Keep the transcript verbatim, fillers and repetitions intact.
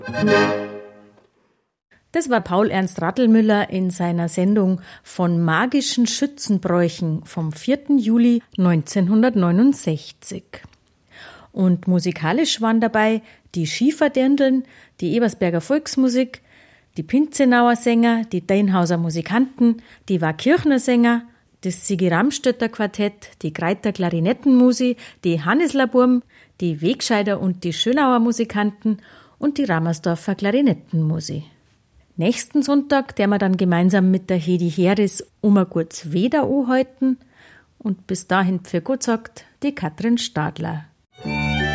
Das war Paul Ernst Rattelmüller in seiner Sendung von magischen Schützenbräuchen vom vierten Juli neunzehnhundertneunundsechzig. Und musikalisch waren dabei die Schieferdirndln, die Ebersberger Volksmusik, die Pinzenauer Sänger, die Deinhauser Musikanten, die Warkirchner Sänger, das Sigi Ramstötter Quartett, die Greiter Klarinettenmusi, die Hannislaburm, die Wegscheider und die Schönauer Musikanten und die Ramersdorfer Klarinettenmusi. Nächsten Sonntag, der wir dann gemeinsam mit der Hedi Heris um ein gutes Wetter anhalten. Und bis dahin für Gott sagt die Katrin Stadler.